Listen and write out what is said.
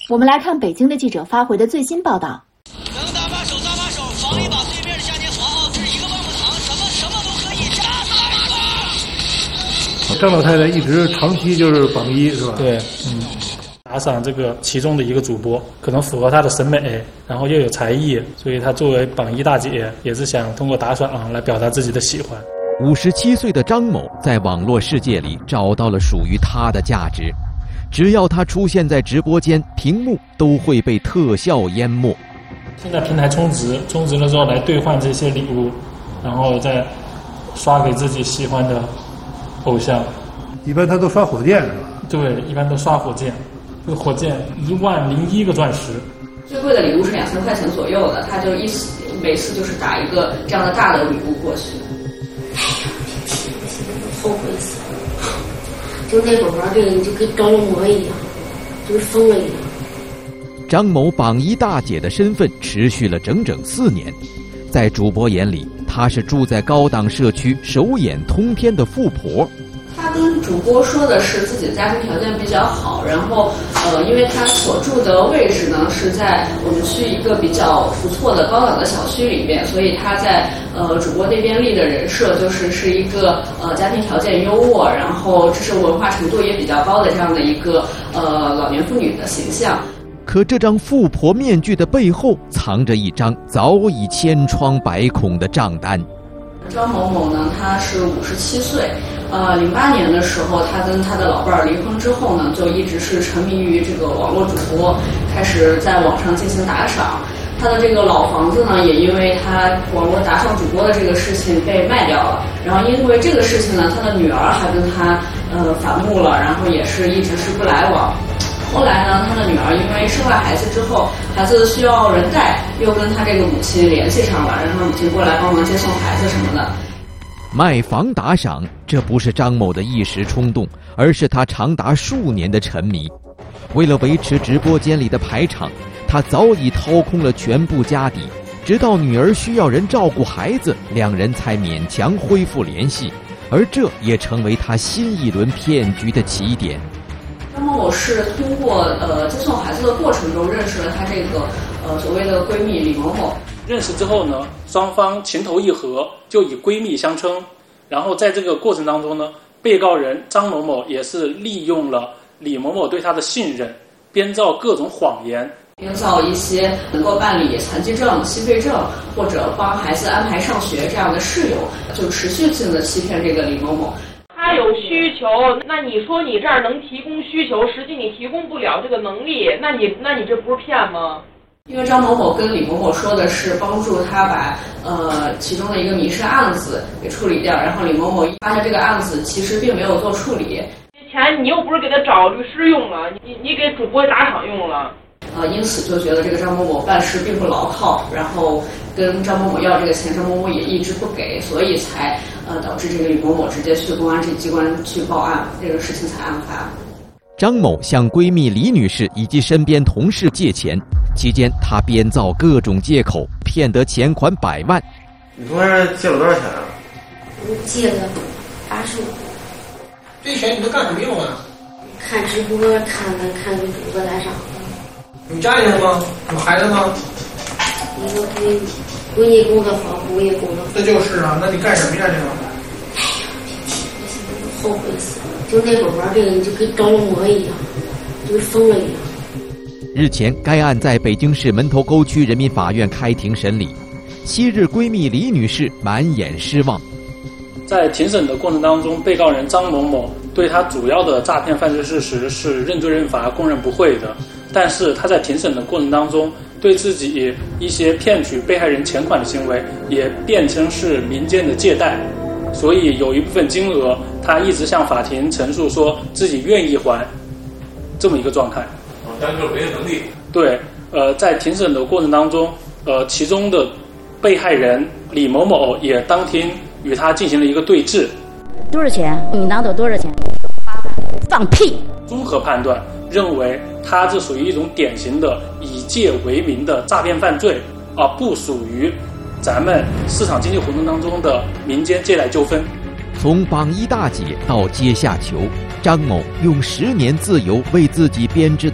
我们来看北京的记者发回的最新报道。 能打把手，防一把对面的嘉年华这是一个棒棒糖，什么都可以，炸死来吧！ 张老太太一直长期就是榜一，是吧？ 对，打赏这个其中的一个主播，可能符合她的审美，然后又有才艺，所以她作为榜一大姐，也是想通过打赏来表达自己的喜欢。 57岁的张某在网络世界里找到了属于他的价值，只要他出现在直播间，屏幕都会被特效淹没。 现在平台充值了之后来兑换这些礼物，然后再刷给自己喜欢的偶像。 一般他都刷火箭是吧？ 对，一般都刷火箭。这个火箭10001个钻石。 最贵的礼物是2000块钱左右的，他就每次就是打一个这样的大的礼物过去。 后悔死了，就那会儿玩这个，你就跟着了魔一样，就是疯了一样。 张某榜一大姐的身份持续了整整4年，在主播眼里，她是住在高档社区、手眼通天的富婆。 他跟主播说的是自己的家庭条件比较好，然后因为他所住的位置呢是在我们区一个比较不错的高档的小区里面，所以他在主播那边立的人设是一个家庭条件优渥，然后知识文化程度也比较高的这样的一个老年妇女的形象。 可这张富婆面具的背后，藏着一张早已千疮百孔的账单。 张某某呢，他是57岁，08年的时候，他跟他的老伴儿离婚之后呢，就一直是沉迷于这个网络主播，开始在网上进行打赏。他的这个老房子呢，也因为他网络打赏主播的这个事情被卖掉了。然后因为这个事情呢，他的女儿还跟他反目了，然后也是一直是不来往。后来呢，他的女儿因为生了孩子之后，孩子需要人带，又跟他这个母亲联系上了，让他母亲过来帮忙接送孩子什么的。 卖房打赏，这不是张某的一时冲动，而是他长达数年的沉迷。为了维持直播间里的排场，他早已掏空了全部家底，直到女儿需要人照顾孩子，两人才勉强恢复联系，而这也成为他新一轮骗局的起点。 张某某是通过接送孩子的过程中认识了他这个所谓的闺蜜李某某。 认识之后呢，双方情投意合，就以闺蜜相称。然后在这个过程当中呢，被告人张某某也是利用了李某某对他的信任，编造各种谎言， 编造一些能够办理残疾证、心肺证或者帮孩子安排上学这样的事由，就持续性的欺骗这个李某某。 他有需求，那你说你这儿能提供需求，实际你提供不了这个能力，那你这不是骗吗？ 因为张某某跟李某某说的是帮助他把其中的一个民事案子给处理掉，然后李某某发现这个案子其实并没有做处理， 钱你又不是给他找律师用了，你给主播打赏用了。 因此就觉得这个张某某办事并不牢靠，然后跟张某某要这个钱，张某某也一直不给，所以才导致这个李某某直接去公安机关去报案，这个事情才案发。 张某向闺蜜李女士以及身边同事借钱，期间她编造各种借口，骗得钱款100万。 你同学借了多少钱啊？ 我借了85。 这钱你都干什么用啊？ 看直播，看给主播打赏。 你家里人吗？有孩子吗？ 一个闺女工作好，我也工作好。 这就是啊，那你干什么呀？这个？ 哎呀，我现在都后悔死了。就那会儿玩这个，你就跟着了魔一样，就是疯了一样。 日前，该案在北京市门头沟区人民法院开庭审理。昔日闺蜜李女士满眼失望。 在庭审的过程当中，被告人张某某对他主要的诈骗犯罪事实是认罪认罚、供认不讳的。但是他在庭审的过程当中，对自己一些骗取被害人钱款的行为也辩称是民间的借贷，所以有一部分金额他一直向法庭陈述说自己愿意还，这么一个状态。 但是没有能力。 对，在庭审的过程当中，其中的被害人李某某也当庭与他进行了一个对峙。 多少钱？你拿走多少钱？放屁！ 综合判断认为，他这属于一种典型的以借为名的诈骗犯罪，而不属于咱们市场经济活动当中的民间借贷纠纷。 从榜一大姐到阶下囚，张某用10年自由为自己编织的